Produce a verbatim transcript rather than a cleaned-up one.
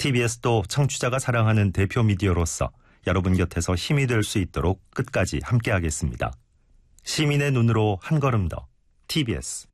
티비에스도 청취자가 사랑하는 대표 미디어로서 여러분 곁에서 힘이 될 수 있도록 끝까지 함께하겠습니다. 시민의 눈으로 한 걸음 더 티비에스.